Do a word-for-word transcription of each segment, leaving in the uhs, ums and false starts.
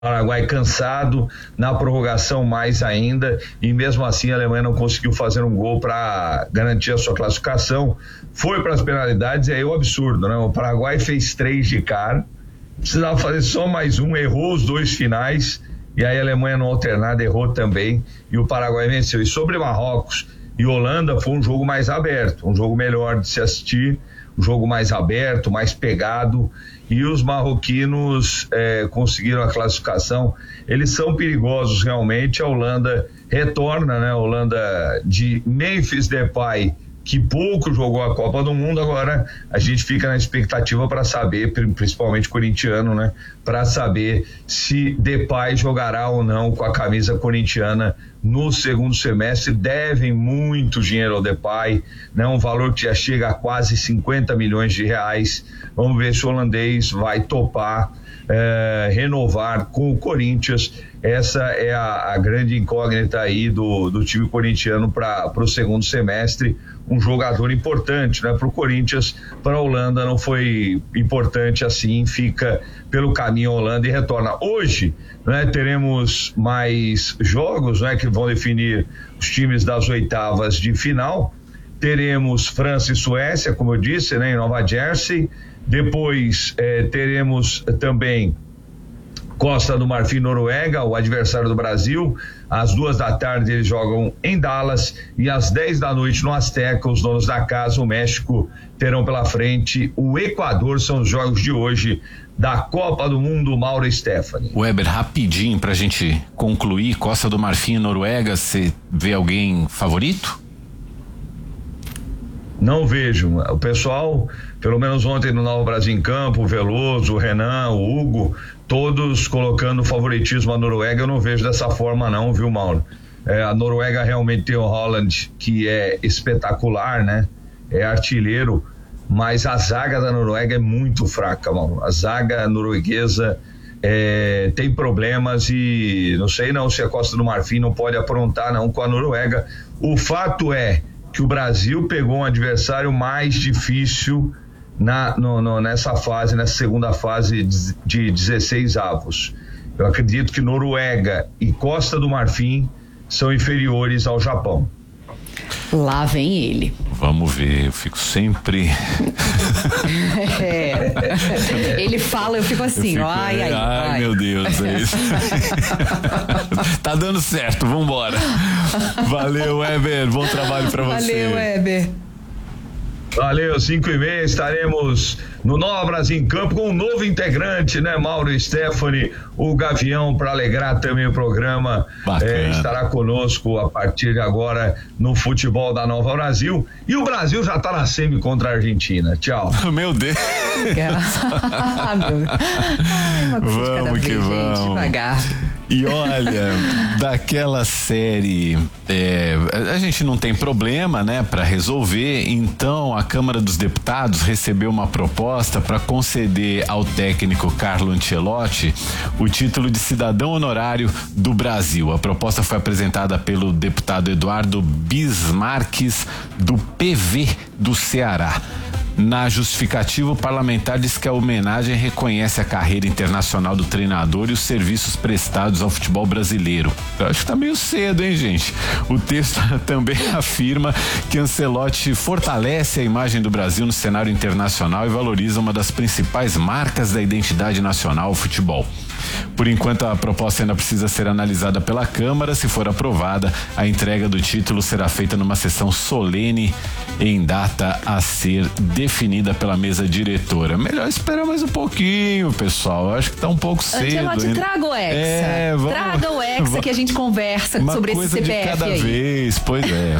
Paraguai cansado, na prorrogação mais ainda, e mesmo assim a Alemanha não conseguiu fazer um gol para garantir a sua classificação. Foi para as penalidades e aí o absurdo, né? O Paraguai fez três de cara, precisava fazer só mais um, errou os dois finais, e aí a Alemanha no alternado errou também, e o Paraguai venceu. E sobre Marrocos e Holanda foi um jogo mais aberto, um jogo melhor de se assistir, um jogo mais aberto, mais pegado, e os marroquinos eh, conseguiram a classificação. Eles são perigosos realmente. A Holanda retorna, né? A Holanda de Memphis Depay, que pouco jogou a Copa do Mundo, agora a gente fica na expectativa para saber, principalmente corintiano, né? Para saber se Depay jogará ou não com a camisa corintiana no segundo semestre. Devem muito dinheiro ao Depay, né? Um valor que já chega a quase cinquenta milhões de reais. Vamos ver se o holandês vai topar eh, renovar com o Corinthians. Essa é a, a grande incógnita aí do, do time corintiano para o segundo semestre. Um jogador importante, né? Para o Corinthians, para a Holanda não foi importante assim, fica pelo caminho a Holanda e retorna. Hoje, né, teremos mais jogos, né, que vão definir os times das oitavas de final. Teremos França e Suécia, como eu disse, né, em Nova Jersey. Depois eh, teremos também Costa do Marfim, Noruega, o adversário do Brasil. Às duas da tarde eles jogam em Dallas, e às dez da noite no Azteca, os donos da casa, o México, terão pela frente o Equador. São os jogos de hoje da Copa do Mundo. Mauro e Stephanie. Weber, rapidinho pra gente concluir, Costa do Marfim e Noruega, você vê alguém favorito? Não vejo. O pessoal, pelo menos ontem no Nova Brasil em Campo, o Veloso, o Renan, o Hugo, todos colocando favoritismo à Noruega. Eu não vejo dessa forma não, viu, Mauro? É, a Noruega realmente tem o Haaland, que é espetacular, né? É artilheiro, mas a zaga da Noruega é muito fraca, Mauro. A zaga norueguesa é, tem problemas, e não sei não se a Costa do Marfim não pode aprontar não com a Noruega. O fato é que o Brasil pegou um adversário mais difícil na, no, no, nessa fase, nessa segunda fase de, de dezesseis avos. Eu acredito que Noruega e Costa do Marfim são inferiores ao Japão. Lá vem ele. Vamos ver, eu fico sempre. É. Ele fala, eu fico assim, eu fico, ai, ai, ai, ai, meu Deus, é isso. Tá dando certo, vambora. Valeu, Weber, bom trabalho pra você. Valeu, Weber. Valeu, cinco e meia, estaremos no Nova Brasil em Campo com um novo integrante, né, Mauro e Stephanie, o Gavião, para alegrar também o programa, é, estará conosco a partir de agora no futebol da Nova Brasil, e o Brasil já está na semi contra a Argentina. Tchau. Meu Deus. Ai, uma coisa de cada vamos vez, que gente, vamos. devagar. E olha, daquela série, é, a gente não tem problema, né, para resolver. Então a Câmara dos Deputados recebeu uma proposta para conceder ao técnico Carlo Ancelotti o título de cidadão honorário do Brasil. A proposta foi apresentada pelo deputado Eduardo Bismarques, do P V do Ceará. Na justificativa, o parlamentar diz que a homenagem reconhece a carreira internacional do treinador e os serviços prestados ao futebol brasileiro. Eu acho que tá meio cedo, hein, gente? O texto também afirma que Ancelotti fortalece a imagem do Brasil no cenário internacional e valoriza uma das principais marcas da identidade nacional, o futebol. Por enquanto, a proposta ainda precisa ser analisada pela Câmara. Se for aprovada, a entrega do título será feita numa sessão solene em data a ser definida pela mesa diretora. Melhor esperar mais um pouquinho, pessoal. Eu acho que tá um pouco cedo. Ancelotti, traga o Hexa. É, vamos, traga o Hexa vamos, que a gente conversa sobre esse C P F de cada aí. vez, pois é.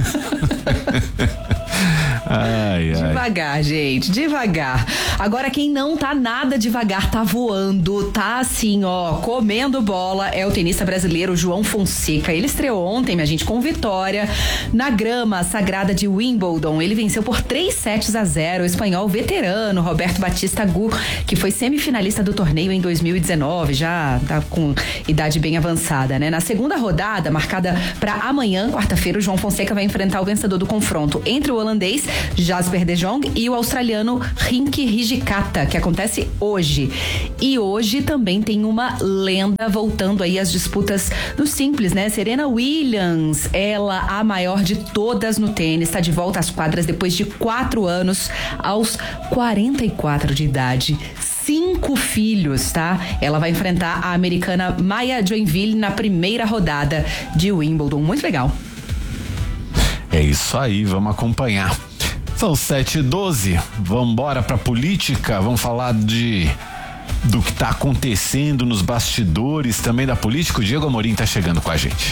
Ai, ai. Devagar, gente, devagar. Agora, quem não tá nada devagar, tá voando, tá assim, ó, comendo bola, é o tenista brasileiro João Fonseca. Ele estreou ontem, minha gente, com vitória na grama sagrada de Wimbledon. Ele venceu por três sets a zero o espanhol veterano Roberto Batista Agut, que foi semifinalista do torneio em dois mil e dezenove, já tá com idade bem avançada, né? Na segunda rodada, marcada para amanhã, quarta-feira, o João Fonseca vai enfrentar o vencedor do confronto entre o holandês Jasper De Jong e o australiano Rinky Hijikata, que acontece hoje. E hoje também tem uma lenda voltando aí às disputas no simples, né? Serena Williams, ela a maior de todas no tênis, está de volta às quadras depois de quatro anos, aos quarenta e quatro de idade. Cinco filhos, tá? Ela vai enfrentar a americana Maya Joinville na primeira rodada de Wimbledon. Muito legal. É isso aí, vamos acompanhar. São sete e doze, vamos embora pra política, vamos falar de do que tá acontecendo nos bastidores também da política. O Diego Amorim tá chegando com a gente.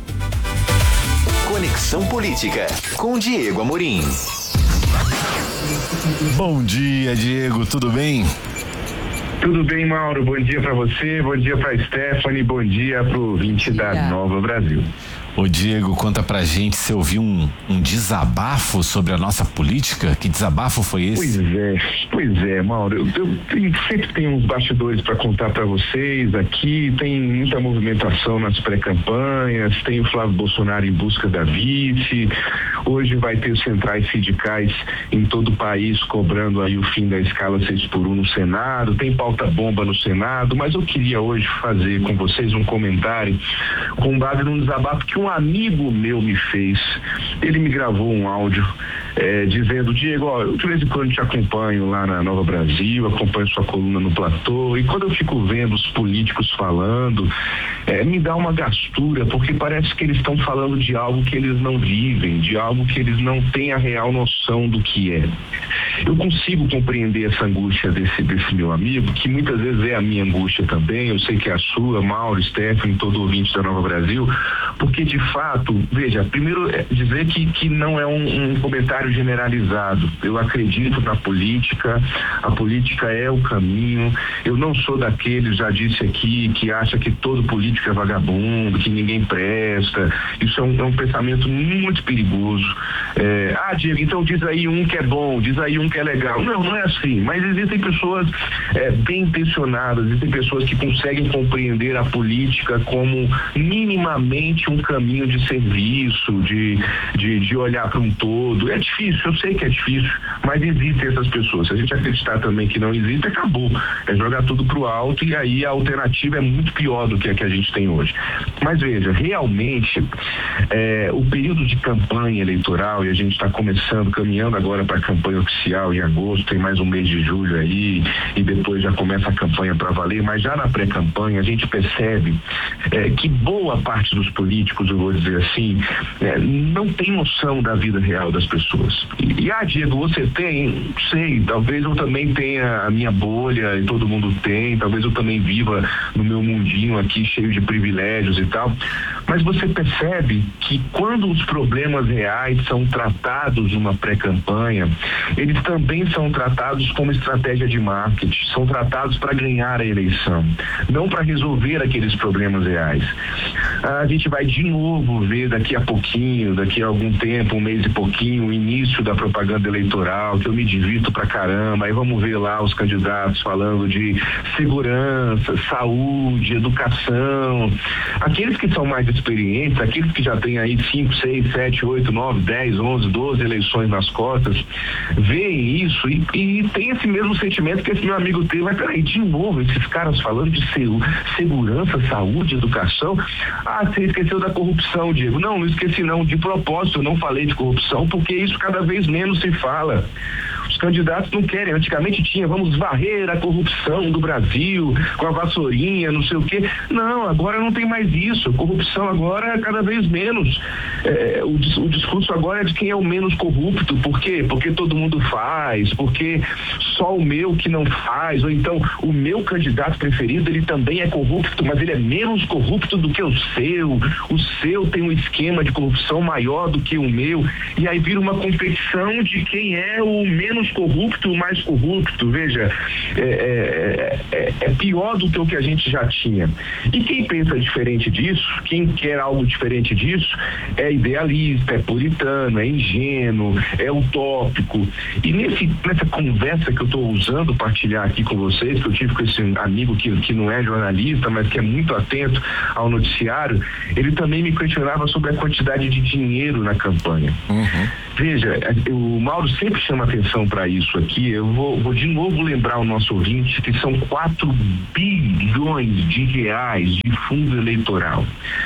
Conexão Política, com Diego Amorim. Bom dia, Diego, tudo bem? Tudo bem, Mauro? Bom dia para você, bom dia para Stephanie, bom dia para o ouvinte da Nova Brasil. Ô Diego, conta pra gente, você ouviu um, um desabafo sobre a nossa política? Que desabafo foi esse? Pois é, pois é, Mauro, eu, eu tenho, sempre tenho uns bastidores para contar para vocês aqui, tem muita movimentação nas pré-campanhas, tem o Flávio Bolsonaro em busca da vice, hoje vai ter os centrais sindicais em todo o país cobrando aí o fim da escala seis por um no Senado, tem pauta-bomba no Senado, mas eu queria hoje fazer com vocês um comentário com base num desabafo que um amigo meu me fez. Ele me gravou um áudio é, dizendo: Diego, ó, eu de vez em quando te acompanho lá na Nova Brasil, acompanho sua coluna no Platô, e quando eu fico vendo os políticos falando, é, me dá uma gastura, porque parece que eles estão falando de algo que eles não vivem, de algo que eles não têm a real noção do que é. Eu consigo compreender essa angústia desse, desse meu amigo, que muitas vezes é a minha angústia também, eu sei que é a sua, Mauro, Stephanie, todo ouvinte da Nova Brasil, porque de fato, veja, primeiro é dizer que, que não é um, um comentário generalizado. Eu acredito na política, a política é o caminho, eu não sou daqueles, já disse aqui, que acha que todo político é vagabundo, que ninguém presta. Isso é um, é um pensamento muito perigoso. É, ah, Diego, então diz aí um que é bom, diz aí um que é legal. Não, não é assim, mas existem pessoas é, bem intencionadas, existem pessoas que conseguem compreender a política como minimamente um caminho de serviço, de, de, de olhar para um todo. É difícil, eu sei que é difícil, mas existem essas pessoas. Se a gente acreditar também que não existe, acabou. É jogar tudo pro alto e aí a alternativa é muito pior do que a que a gente tem hoje. Mas veja, realmente é, o período de campanha eleitoral, e a gente está começando, caminhando agora para a campanha oficial em agosto, tem mais um mês de julho aí, e depois já começa a campanha para valer, mas já na pré-campanha a gente percebe é, que boa parte dos políticos, eu vou dizer assim, é, não tem noção da vida real das pessoas. E, e ah, Diego, você tem? Sei, talvez eu também tenha a minha bolha, e todo mundo tem, talvez eu também viva no meu mundinho aqui cheio de privilégios e tal, mas você percebe que quando os problemas reais são tratados numa pré-campanha, eles também são tratados como estratégia de marketing, são tratados para ganhar a eleição, não para resolver aqueles problemas reais. A gente vai de novo ver daqui a pouquinho, daqui a algum tempo, um mês e pouquinho, o início da propaganda eleitoral, que eu me divirto pra caramba, aí vamos ver lá os candidatos falando de segurança, saúde, educação. Aqueles que são mais experientes, aqueles que já têm aí cinco, seis, sete, oito, nove, dez, onze, doze eleições nas costas, veem isso e, e tem esse mesmo sentimento que esse meu amigo teve. Mas peraí, de novo, esses caras falando de segurança, saúde, educação. Ah, você esqueceu da corrupção, Diego. Não, não esqueci não, de propósito eu não falei de corrupção, porque isso cada vez menos se fala. Os candidatos não querem, antigamente tinha, vamos varrer a corrupção do Brasil com a vassourinha, não sei o quê. Não, agora não tem mais isso, a corrupção agora é cada vez menos. É, o, o discurso agora é de quem é o menos corrupto. Por quê? Porque todo mundo faz, porque só o meu que não faz, ou então o meu candidato preferido, ele também é corrupto, mas ele é menos corrupto do que o seu, o seu tem um esquema de corrupção maior do que o meu, e aí vira uma competição de quem é o menos corrupto, o mais corrupto. Veja, é, é, é, é pior do que o que a gente já tinha. E quem pensa diferente disso, quem quer algo diferente disso, é idealista, é puritano, é ingênuo, é utópico. E nesse, nessa conversa que eu estou ousando partilhar aqui com vocês, que eu tive com esse amigo que, que não é jornalista, mas que é muito atento ao noticiário, ele também me questionava sobre a quantidade de dinheiro na campanha. Uhum. Veja, o Mauro sempre chama atenção para isso aqui. Eu vou, vou de novo lembrar o nosso ouvinte que são quatro bilhões de reais de fundo eleitoral.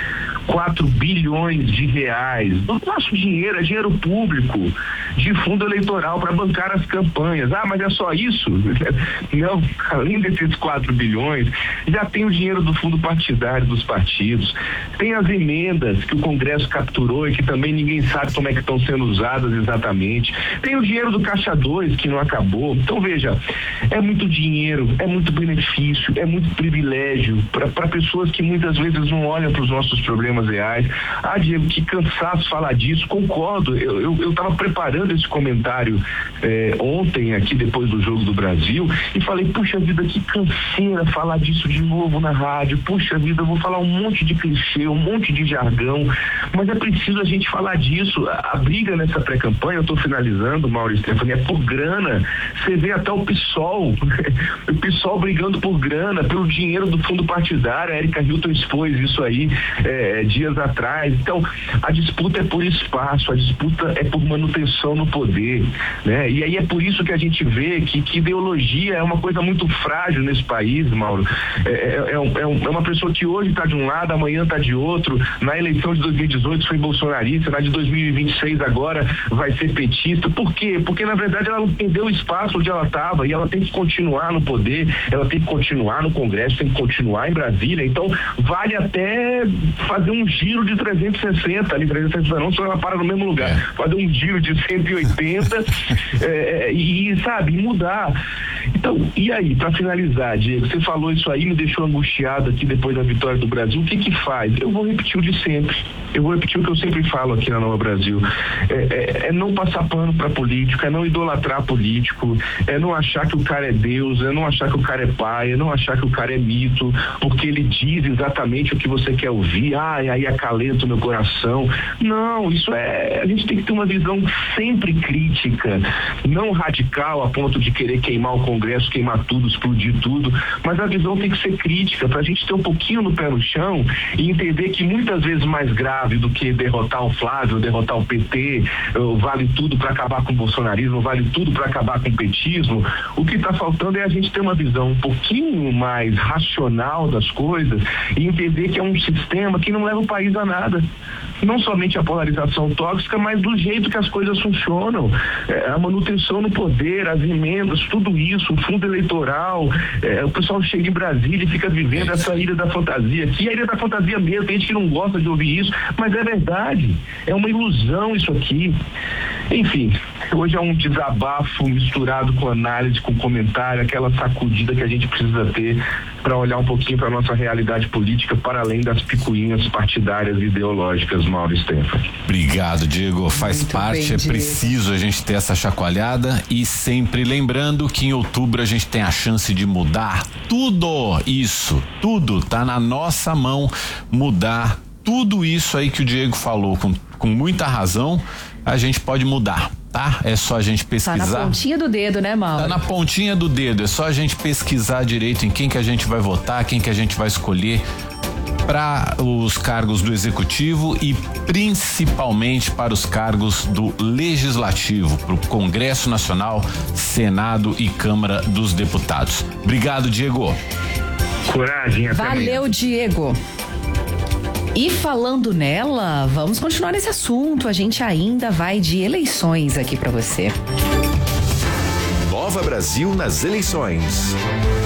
quatro bilhões de reais do nosso dinheiro, é dinheiro público de fundo eleitoral para bancar as campanhas. Ah, mas é só isso? Não, além desses quatro bilhões, já tem o dinheiro do fundo partidário dos partidos, tem as emendas que o Congresso capturou e que também ninguém sabe como é que estão sendo usadas exatamente, tem o dinheiro do Caixa dois que não acabou. Então veja, é muito dinheiro, é muito benefício, é muito privilégio para pessoas que muitas vezes não olham para os nossos problemas reais. Ah, Diego, que cansaço falar disso. Concordo, eu estava preparando esse comentário eh, ontem aqui depois do Jogo do Brasil e falei, puxa vida, que canseira falar disso de novo na rádio, puxa vida, eu vou falar um monte de clichê, um monte de jargão, mas é preciso a gente falar disso. A, a briga nessa pré-campanha, eu estou finalizando, Mauro e Stephanie, é por grana. Você vê até o PSOL o PSOL brigando por grana, pelo dinheiro do fundo partidário. A Erika Hilton expôs isso aí eh, dias atrás. Então, a disputa é por espaço, a disputa é por manutenção no poder, né? E aí é por isso que a gente vê que, que ideologia é uma coisa muito frágil nesse país, Mauro. É, é, é, um, é uma pessoa que hoje está de um lado, amanhã está de outro. Na eleição de dois mil e dezoito foi bolsonarista, na de dois mil e vinte e seis agora vai ser petista. Por quê? Porque na verdade ela não perdeu o espaço onde ela estava e ela tem que continuar no poder, ela tem que continuar no Congresso, tem que continuar em Brasília. Então, vale até fazer um giro de trezentos e sessenta, ali trezentos e sessenta não, só ela para no mesmo lugar, é. fazer um giro de cento e oitenta é, e, sabe, mudar. Então, e aí, para finalizar, Diego, você falou isso aí, me deixou angustiado aqui depois da vitória do Brasil. O que que faz? Eu vou repetir o de sempre. Eu vou repetir o que eu sempre falo aqui na Nova Brasil. É, é, é não passar pano para político, é não idolatrar político, é não achar que o cara é Deus, é não achar que o cara é pai, é não achar que o cara é mito, porque ele diz exatamente o que você quer ouvir. Ah, e aí acalenta o meu coração. Não, isso é... A gente tem que ter uma visão sempre crítica, não radical a ponto de querer queimar o Congresso, queimar tudo, explodir tudo, mas a visão tem que ser crítica para a gente ter um pouquinho no pé no chão e entender que muitas vezes mais grave do que derrotar o Flávio, derrotar o P T, vale tudo para acabar com o bolsonarismo, vale tudo para acabar com o petismo. O que está faltando é a gente ter uma visão um pouquinho mais racional das coisas e entender que é um sistema que não leva o país a nada. Não somente a polarização tóxica, mas do jeito que as coisas funcionam. É, a manutenção no poder, as emendas, tudo isso, o fundo eleitoral, é, o pessoal chega em Brasília e fica vivendo essa ilha da fantasia aqui, a ilha da fantasia mesmo, tem gente que não gosta de ouvir isso, mas é verdade, é uma ilusão isso aqui. Enfim, hoje é um desabafo misturado com análise, com comentário, aquela sacudida que a gente precisa ter para olhar um pouquinho para a nossa realidade política, para além das picuinhas partidárias e ideológicas, Mauro e Stephanie. Obrigado, Diego. Faz Muito parte, bem, é Diego. Preciso a gente ter essa chacoalhada e sempre lembrando que em outubro a gente tem a chance de mudar tudo isso, tudo tá na nossa mão, mudar tudo isso aí que o Diego falou com, com muita razão, a gente pode mudar. Tá? É só a gente pesquisar. Tá na pontinha do dedo, né, Mauro? Tá na pontinha do dedo, é só a gente pesquisar direito em quem que a gente vai votar, quem que a gente vai escolher para os cargos do Executivo e principalmente para os cargos do Legislativo, para o Congresso Nacional, Senado e Câmara dos Deputados. Obrigado, Diego. Coragem, até Valeu, amanhã. Diego. E falando nela, vamos continuar nesse assunto. A gente ainda vai de eleições aqui para você. Nova Brasil nas eleições.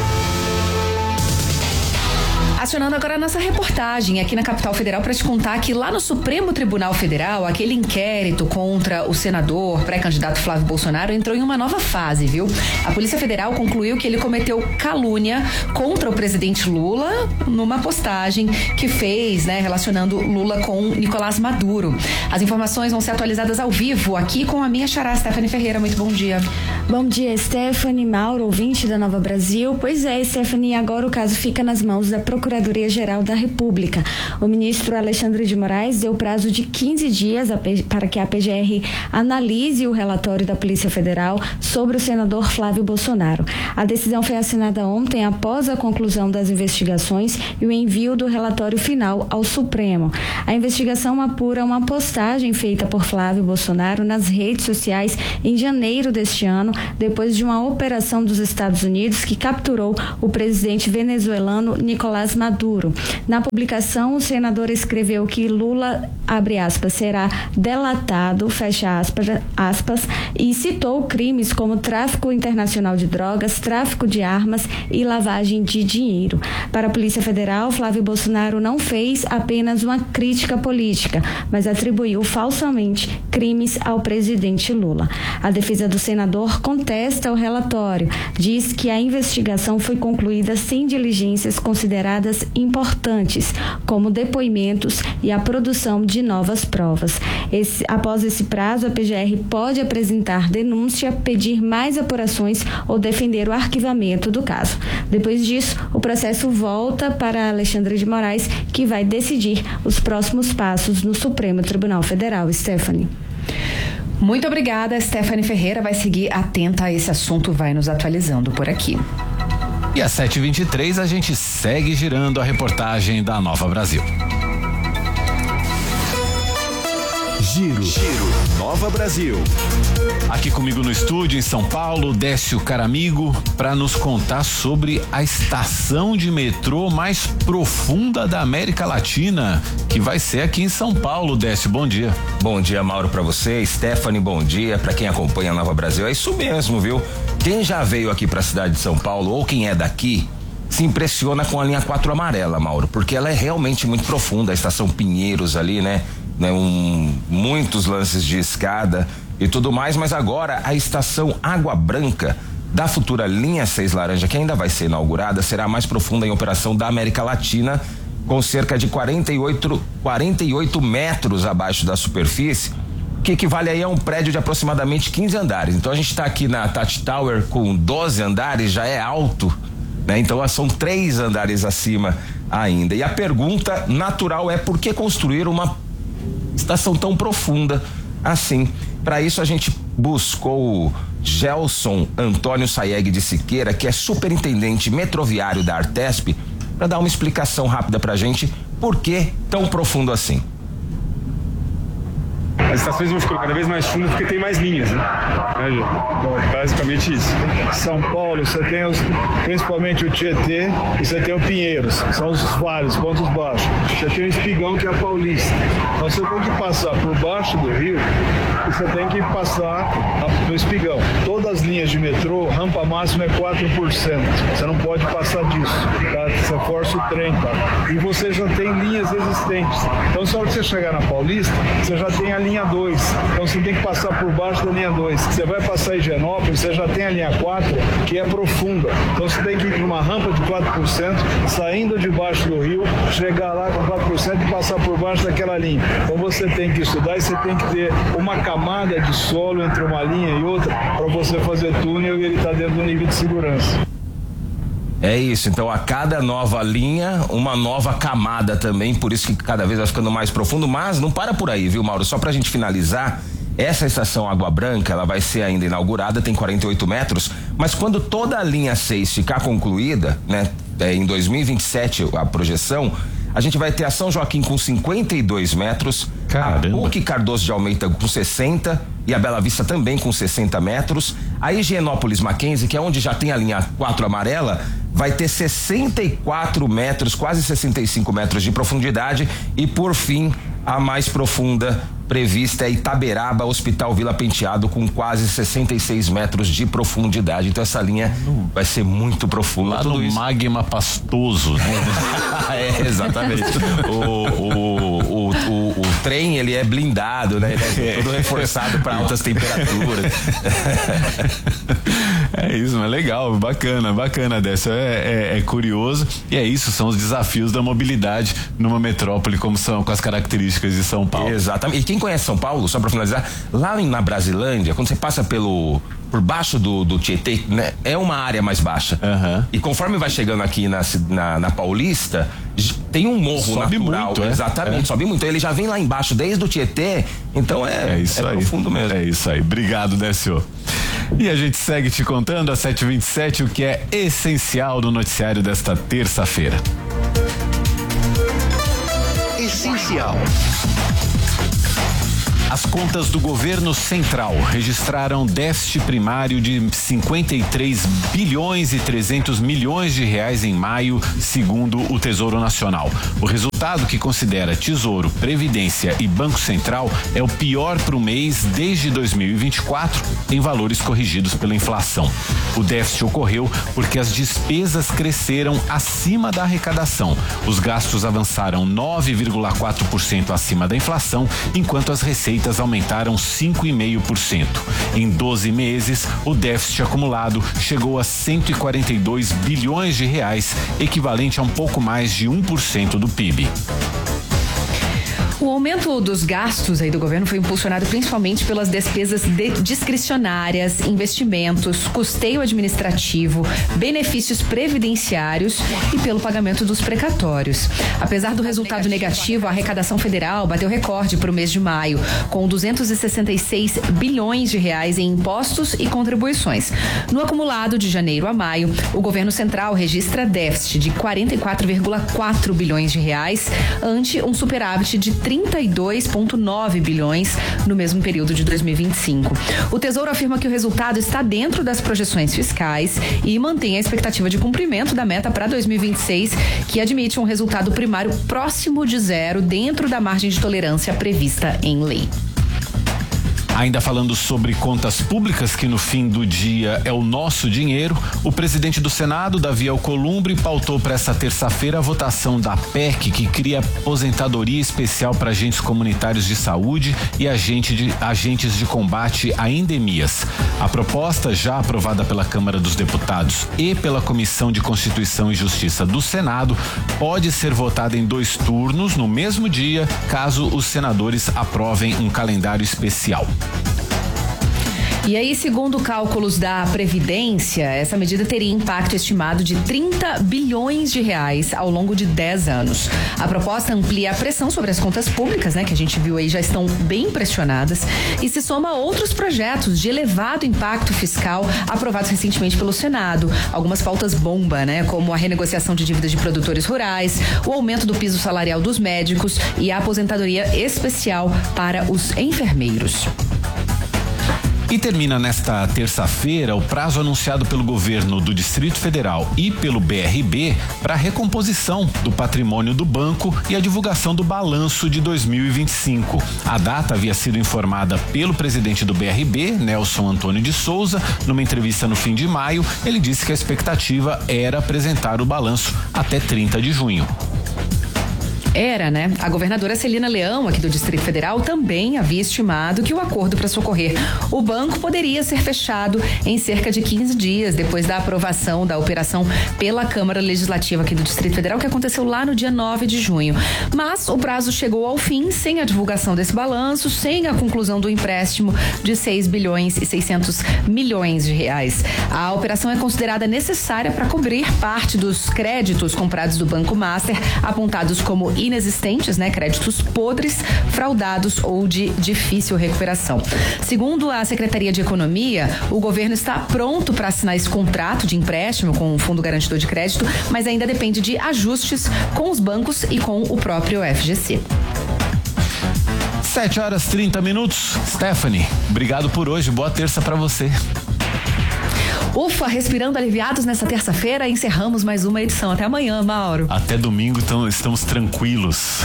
Acionando agora a nossa reportagem aqui na Capital Federal para te contar que lá no Supremo Tribunal Federal, aquele inquérito contra o senador pré-candidato Flávio Bolsonaro entrou em uma nova fase, viu? A Polícia Federal concluiu que ele cometeu calúnia contra o presidente Lula numa postagem que fez, né, relacionando Lula com Nicolás Maduro. As informações vão ser atualizadas ao vivo aqui com a minha xará Stephanie Ferreira. Muito bom dia. Bom dia, Stephanie, Mauro, ouvinte da Nova Brasil. Pois é, Stephanie, agora o caso fica nas mãos da Procuradoria-Geral da República. O ministro Alexandre de Moraes deu prazo de quinze dias para que a P G R analise o relatório da Polícia Federal sobre o senador Flávio Bolsonaro. A decisão foi assinada ontem após a conclusão das investigações e o envio do relatório final ao Supremo. A investigação apura uma postagem feita por Flávio Bolsonaro nas redes sociais em janeiro deste ano, depois de uma operação dos Estados Unidos que capturou o presidente venezuelano Nicolás Maduro. Na publicação, o senador escreveu que Lula, abre aspas, será delatado, fecha aspas, aspas, e citou crimes como tráfico internacional de drogas, tráfico de armas e lavagem de dinheiro. Para a Polícia Federal, Flávio Bolsonaro não fez apenas uma crítica política, mas atribuiu falsamente crimes ao presidente Lula. A defesa do senador contesta o relatório, diz que a investigação foi concluída sem diligências consideradas importantes, como depoimentos e a produção de novas provas. Esse, após esse prazo, a P G R pode apresentar denúncia, pedir mais apurações ou defender o arquivamento do caso. Depois disso, o processo volta para Alexandre de Moraes, que vai decidir os próximos passos no Supremo Tribunal Federal. Stephanie. Muito obrigada, Stephanie Ferreira. Vai seguir atenta a esse assunto, vai nos atualizando por aqui. E às sete e vinte e três a gente segue girando a reportagem da Nova Brasil. Giro. Giro. Nova Brasil. Aqui comigo no estúdio em São Paulo, Décio Caramigo, para nos contar sobre a estação de metrô mais profunda da América Latina, que vai ser aqui em São Paulo. Décio, bom dia. Bom dia, Mauro, para você. Stephanie, bom dia. Para quem acompanha a Nova Brasil, é isso mesmo, viu? Quem já veio aqui para a cidade de São Paulo ou quem é daqui se impressiona com a linha quatro amarela, Mauro, porque ela é realmente muito profunda. A estação Pinheiros ali, né? Né, um, muitos lances de escada e tudo mais, mas agora a estação Água Branca da futura linha seis laranja, que ainda vai ser inaugurada, será a mais profunda em operação da América Latina, com cerca de quarenta e oito metros abaixo da superfície, que equivale aí a um prédio de aproximadamente quinze andares. Então a gente está aqui na Tati Tower com doze andares, já é alto, né? Então são três andares acima ainda. E a pergunta natural é: por que construir uma estação tão profunda assim? Para isso a gente buscou o Gelson Antônio Saeg de Siqueira, que é superintendente metroviário da Artesp, para dar uma explicação rápida pra gente por que tão profundo assim. As estações vão ficando cada vez mais fundas porque tem mais linhas, né? Bom, basicamente isso. São Paulo, você tem os, principalmente o Tietê e você tem o Pinheiros, são os vales, pontos baixos. Você tem o Espigão, que é a Paulista. Então você tem que passar por baixo do rio e você tem que passar no Espigão. Todas as linhas de metrô, rampa máxima é quatro por cento. Você não pode passar disso, tá? Você força o trem, tá? E você já tem linhas existentes. Então só que você chegar na Paulista, você já tem a linha dois, então você tem que passar por baixo da linha dois. Você vai passar em Higienópolis, você já tem a linha quatro, que é profunda. Então você tem que ir numa rampa de quatro por cento, saindo de baixo do rio, chegar lá com quatro por cento e passar por baixo daquela linha. Então você tem que estudar e você tem que ter uma camada de solo entre uma linha e outra para você fazer túnel e ele está dentro do nível de segurança. É isso, então a cada nova linha, uma nova camada também, por isso que cada vez vai ficando mais profundo, mas não para por aí, viu, Mauro? Só pra gente finalizar, essa estação Água Branca, ela vai ser ainda inaugurada, tem quarenta e oito metros, mas quando toda a linha seis ficar concluída, né, é, em dois mil e vinte e sete a projeção, a gente vai ter a São Joaquim com cinquenta e dois metros, caramba, a P U C Cardoso de Almeida com sessenta e a Bela Vista também com sessenta metros. A Higienópolis Mackenzie, que é onde já tem a linha quatro amarela, vai ter sessenta e quatro metros, quase sessenta e cinco metros de profundidade. E por fim, a mais profunda prevista é Itaberaba, Hospital Vila Penteado, com quase sessenta e seis metros de profundidade. Então essa linha vai ser muito profunda. Lá no isso. Magma pastoso. É, exatamente. o, o, o, o, o trem, ele é blindado, né? Ele é todo reforçado para altas temperaturas. É isso, mas legal, bacana, bacana dessa, é, é, é curioso, e é isso, são os desafios da mobilidade numa metrópole como são, com as características de São Paulo. Exatamente, e quem conhece São Paulo, só pra finalizar, lá na Brasilândia, quando você passa pelo por baixo do, do Tietê, né, é uma área mais baixa. Uhum. E conforme vai chegando aqui na, na, na Paulista, tem um morro sobe natural. Muito, é? Exatamente, é. sobe muito. Ele já vem lá embaixo desde o Tietê, então é, é, isso é aí. profundo mesmo. É isso aí. Obrigado, Décio. E a gente segue te contando às sete e vinte e sete o que é essencial no noticiário desta terça-feira. Essencial. As contas do governo central registraram déficit primário de cinquenta e três bilhões e trezentos milhões de reais em maio, segundo o Tesouro Nacional. O resultado, que considera Tesouro, Previdência e Banco Central, é o pior para o mês desde dois mil e vinte e quatro, em valores corrigidos pela inflação. O déficit ocorreu porque as despesas cresceram acima da arrecadação. Os gastos avançaram nove vírgula quatro por cento acima da inflação, enquanto as receitas aumentaram cinco vírgula cinco por cento. Em doze meses, o déficit acumulado chegou a cento e quarenta e dois bilhões de reais, equivalente a um pouco mais de um por cento do P I B. O aumento dos gastos aí do governo foi impulsionado principalmente pelas despesas de discricionárias, investimentos, custeio administrativo, benefícios previdenciários e pelo pagamento dos precatórios. Apesar do resultado negativo, a arrecadação federal bateu recorde para o mês de maio, com duzentos e sessenta e seis bilhões de reais em impostos e contribuições. No acumulado de janeiro a maio, o governo central registra déficit de quarenta e quatro vírgula quatro bilhões de reais, ante um superávit de trinta e dois vírgula nove bilhões no mesmo período de dois mil e vinte e cinco. O Tesouro afirma que o resultado está dentro das projeções fiscais e mantém a expectativa de cumprimento da meta para dois mil e vinte e seis, que admite um resultado primário próximo de zero dentro da margem de tolerância prevista em lei. Ainda falando sobre contas públicas, que no fim do dia é o nosso dinheiro, o presidente do Senado, Davi Alcolumbre, pautou para essa terça-feira a votação da P E C, que cria aposentadoria especial para agentes comunitários de saúde e agente de, agentes de combate a endemias. A proposta, já aprovada pela Câmara dos Deputados e pela Comissão de Constituição e Justiça do Senado, pode ser votada em dois turnos no mesmo dia, caso os senadores aprovem um calendário especial. E aí, segundo cálculos da Previdência, essa medida teria impacto estimado de trinta bilhões de reais ao longo de dez anos. A proposta amplia a pressão sobre as contas públicas, né, que a gente viu aí já estão bem pressionadas, e se soma a outros projetos de elevado impacto fiscal aprovados recentemente pelo Senado. Algumas pautas bomba, né, como a renegociação de dívidas de produtores rurais, o aumento do piso salarial dos médicos e a aposentadoria especial para os enfermeiros. E termina nesta terça-feira o prazo anunciado pelo governo do Distrito Federal e pelo B R B para a recomposição do patrimônio do banco e a divulgação do balanço de dois mil e vinte e cinco. A data havia sido informada pelo presidente do B R B, Nelson Antônio de Souza, numa entrevista no fim de maio. Ele disse que a expectativa era apresentar o balanço até trinta de junho. Era, né? A governadora Celina Leão, aqui do Distrito Federal, também havia estimado que o acordo para socorrer o banco poderia ser fechado em cerca de quinze dias depois da aprovação da operação pela Câmara Legislativa aqui do Distrito Federal, que aconteceu lá no dia nove de junho. Mas o prazo chegou ao fim sem a divulgação desse balanço, sem a conclusão do empréstimo de seis bilhões e seiscentos milhões de reais. A operação é considerada necessária para cobrir parte dos créditos comprados do Banco Master, apontados como inexistentes, né? Créditos podres, fraudados ou de difícil recuperação. Segundo a Secretaria de Economia, o governo está pronto para assinar esse contrato de empréstimo com o Fundo Garantidor de Crédito, mas ainda depende de ajustes com os bancos e com o próprio F G C. sete horas e trinta minutos. Stephanie, obrigado por hoje. Boa terça para você. Ufa, respirando aliviados nessa terça-feira, encerramos mais uma edição. Até amanhã, Mauro. Até domingo então, estamos tranquilos.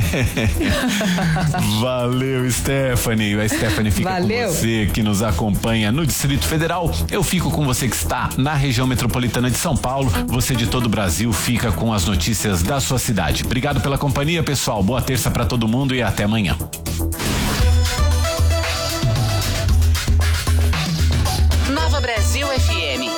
Valeu, Stephanie. A Stephanie fica Valeu. com você que nos acompanha no Distrito Federal. Eu fico com você que está na região metropolitana de São Paulo. Você de todo o Brasil fica com as notícias da sua cidade. Obrigado pela companhia, pessoal. Boa terça para todo mundo e até amanhã. Nova Brasil F M.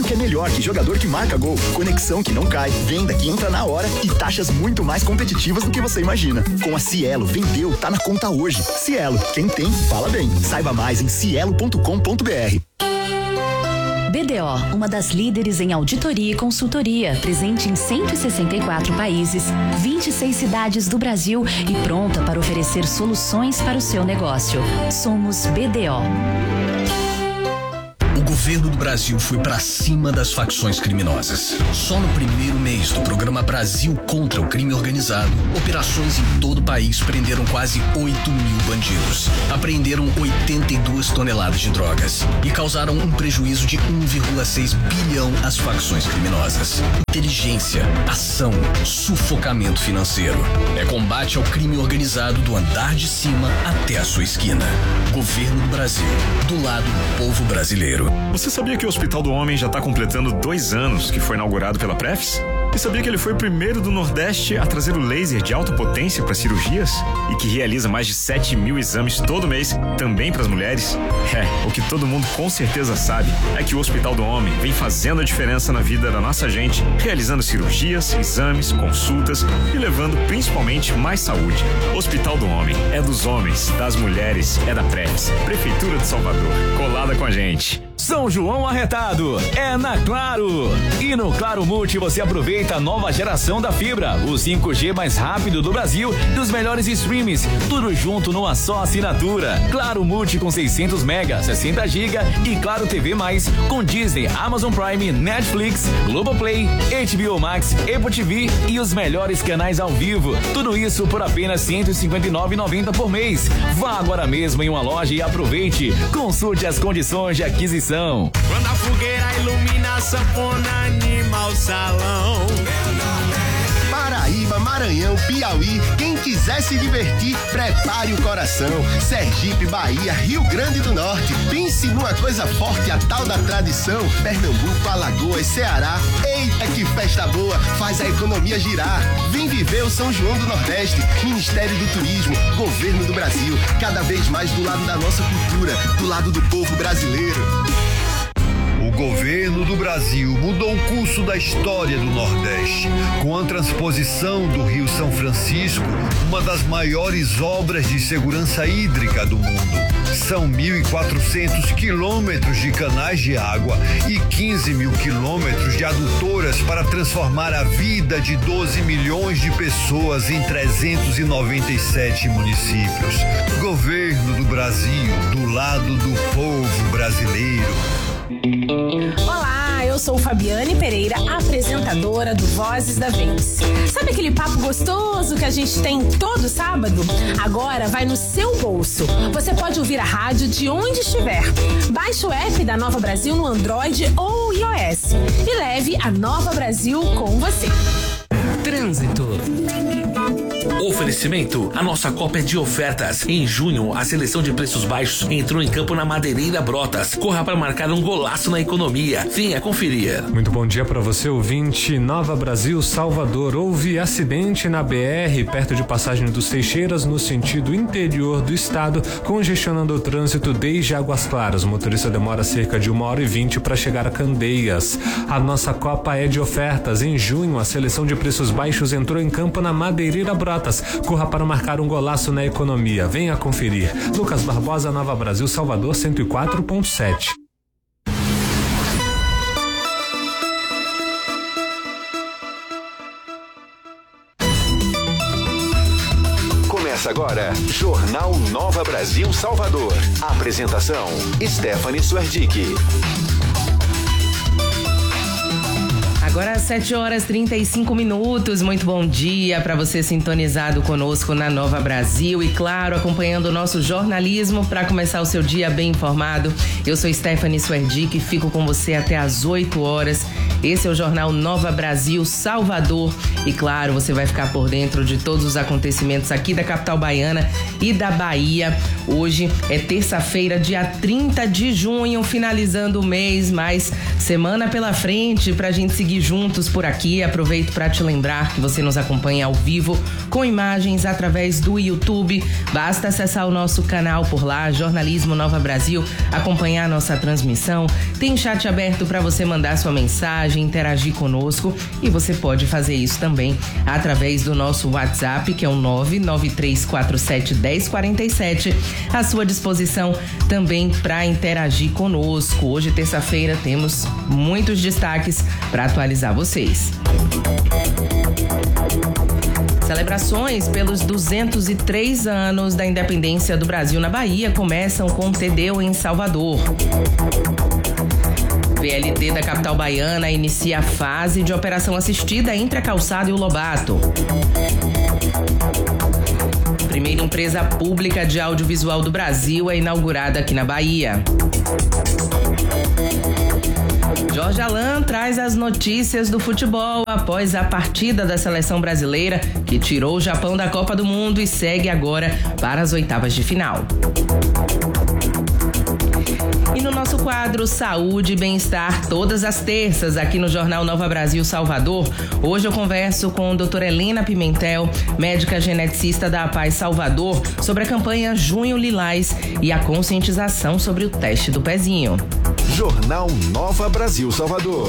que é melhor que jogador que marca gol, conexão que não cai, venda que entra na hora e taxas muito mais competitivas do que você imagina. Com a Cielo, vendeu, tá na conta hoje. Cielo, quem tem, fala bem. Saiba mais em cielo ponto com ponto b r. B D O, uma das líderes em auditoria e consultoria, presente em cento e sessenta e quatro países, vinte e seis cidades do Brasil e pronta para oferecer soluções para o seu negócio. Somos B D O. O governo do Brasil foi pra cima das facções criminosas. Só no primeiro mês do programa Brasil contra o Crime Organizado, operações em todo o país prenderam quase oito mil bandidos, apreenderam oitenta e duas toneladas de drogas e causaram um prejuízo de um vírgula seis bilhão às facções criminosas. Inteligência, ação, sufocamento financeiro. É combate ao crime organizado do andar de cima até a sua esquina. Governo do Brasil, do lado do povo brasileiro. Você sabia que o Hospital do Homem já está completando dois anos que foi inaugurado pela Prefis? E sabia que ele foi o primeiro do Nordeste a trazer o laser de alta potência para cirurgias? E que realiza mais de sete mil exames todo mês, também para as mulheres? É, o que todo mundo com certeza sabe é que o Hospital do Homem vem fazendo a diferença na vida da nossa gente, realizando cirurgias, exames, consultas e levando principalmente mais saúde. Hospital do Homem é dos homens, das mulheres, é da Prefis, Prefeitura de Salvador, colada com a gente. São João arretado é na Claro. E no Claro Multi você aproveita a nova geração da fibra, o cinco G mais rápido do Brasil e os melhores streams, tudo junto numa só assinatura. Claro Multi com seiscentos mega, sessenta giga e Claro T V mais com Disney, Amazon Prime, Netflix, Globoplay, H B O Max, Apple T V e os melhores canais ao vivo. Tudo isso por apenas cento e cinquenta e nove reais e noventa centavos por mês. Vá agora mesmo em uma loja e aproveite. Consulte as condições de aquisição. Quando a fogueira ilumina a sanfona, anima o salão. Paraíba, Maranhão, Piauí, quem quiser se divertir, prepare o coração. Sergipe, Bahia, Rio Grande do Norte, pense numa coisa forte, a tal da tradição. Pernambuco, Alagoas, Ceará, eita que festa boa, faz a economia girar. Vem viver o São João do Nordeste, Ministério do Turismo, Governo do Brasil, cada vez mais do lado da nossa cultura, do lado do povo brasileiro. O governo do Brasil mudou o curso da história do Nordeste, com a transposição do Rio São Francisco, uma das maiores obras de segurança hídrica do mundo. São mil e quatrocentos quilômetros de canais de água e quinze mil quilômetros de adutoras para transformar a vida de doze milhões de pessoas em trezentos e noventa e sete municípios. Governo do Brasil, do lado do povo brasileiro. Olá, eu sou Fabiane Pereira, apresentadora do Vozes da Vence. Sabe aquele papo gostoso que a gente tem todo sábado? Agora vai no seu bolso. Você pode ouvir a rádio de onde estiver. Baixe o app da Nova Brasil no Android ou iOS e leve a Nova Brasil com você. Trânsito. Oferecimento, a nossa Copa é de ofertas. Em junho, a seleção de preços baixos entrou em campo na Madeireira Brotas. Corra para marcar um golaço na economia. Venha conferir. Muito bom dia para você, ouvinte. Nova Brasil, Salvador. Houve acidente na B R, perto de Passagem dos Teixeiras, no sentido interior do estado, congestionando o trânsito desde Águas Claras. O motorista demora cerca de uma hora e vinte para chegar a Candeias. A nossa Copa é de ofertas. Em junho, a seleção de preços baixos entrou em campo na Madeireira Brotas. Corra para marcar um golaço na economia. Venha conferir. Lucas Barbosa, Nova Brasil, Salvador, cento e quatro ponto sete. Começa agora, Jornal Nova Brasil Salvador. Apresentação, Stephanie Suerdick. Agora às sete horas e trinta e cinco minutos, muito bom dia para você sintonizado conosco na Nova Brasil e, claro, acompanhando o nosso jornalismo para começar o seu dia bem informado. Eu sou Stephanie Suerdick e fico com você até às oito horas. Esse é o Jornal Nova Brasil Salvador e, claro, você vai ficar por dentro de todos os acontecimentos aqui da capital baiana e da Bahia. Hoje é terça-feira, dia trinta de junho, finalizando o mês, mais semana pela frente pra gente seguir juntos por aqui. Aproveito para te lembrar que você nos acompanha ao vivo com imagens através do YouTube. Basta acessar o nosso canal por lá, Jornalismo Nova Brasil, acompanhar a nossa transmissão. Tem chat aberto para você mandar sua mensagem, interagir conosco, e você pode fazer isso também através do nosso WhatsApp, que é o nove nove três quatro sete um zero quatro sete, à sua disposição também para interagir conosco. Hoje, terça-feira, temos muitos destaques para atualizar vocês. Celebrações pelos duzentos e três anos da independência do Brasil na Bahia começam com o Tedeu em Salvador. V L T da capital baiana inicia a fase de operação assistida entre a Calçada e o Lobato. Primeira empresa pública de audiovisual do Brasil é inaugurada aqui na Bahia. Jorge Alain traz as notícias do futebol após a partida da seleção brasileira, que tirou o Japão da Copa do Mundo e segue agora para as oitavas de final. E no nosso quadro Saúde e Bem-Estar, todas as terças, aqui no Jornal Nova Brasil Salvador, hoje eu converso com a doutora Helena Pimentel, médica geneticista da APAES Salvador, sobre a campanha Junho Lilás e a conscientização sobre o teste do pezinho. Jornal Nova Brasil Salvador.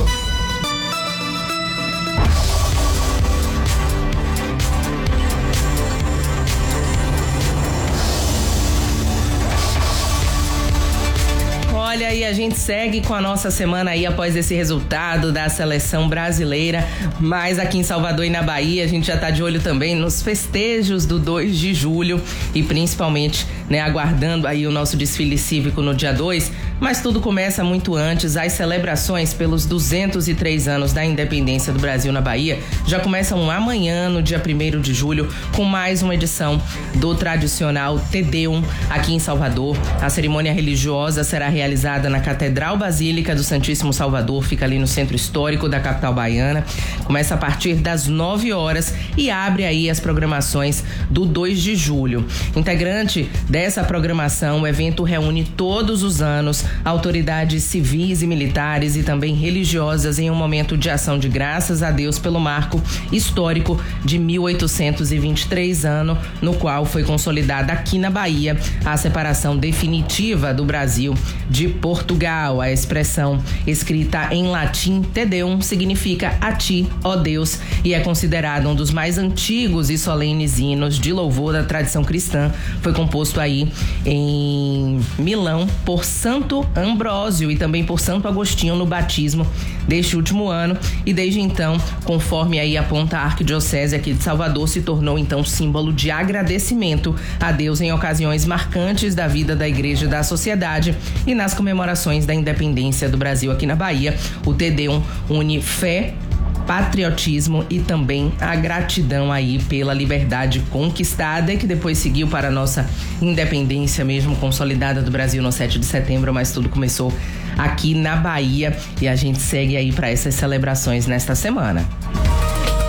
Olha, e a gente segue com a nossa semana aí após esse resultado da seleção brasileira, mas aqui em Salvador e na Bahia a gente já tá de olho também nos festejos do dois de julho e principalmente, né, aguardando aí o nosso desfile cívico no dia dois, mas tudo começa muito antes. As celebrações pelos duzentos e três anos da independência do Brasil na Bahia já começam amanhã, no dia primeiro de julho, com mais uma edição do tradicional Tedeum aqui em Salvador. A cerimônia religiosa será realizada na Catedral Basílica do Santíssimo Salvador, fica ali no centro histórico da capital baiana. Começa a partir das nove horas e abre aí as programações do dois de julho. Integrante dessa programação, o evento reúne todos os anos autoridades civis e militares e também religiosas em um momento de ação de graças a Deus pelo marco histórico de mil oitocentos e vinte e três, ano no qual foi consolidada aqui na Bahia a separação definitiva do Brasil de Portugal. A expressão escrita em latim Tedeum significa a ti, ó Deus, e é considerado um dos mais antigos e solenes hinos de louvor da tradição cristã. Foi composto aí em Milão por Santo Ambrósio e também por Santo Agostinho no batismo deste último ano, e desde então, conforme aí aponta a Arquidiocese aqui de Salvador, se tornou então símbolo de agradecimento a Deus em ocasiões marcantes da vida da igreja e da sociedade. E nas comemorações da independência do Brasil aqui na Bahia, o Tedeum une fé, patriotismo e também a gratidão aí pela liberdade conquistada e que depois seguiu para a nossa independência mesmo consolidada do Brasil no sete de setembro, mas tudo começou aqui na Bahia e a gente segue aí para essas celebrações nesta semana.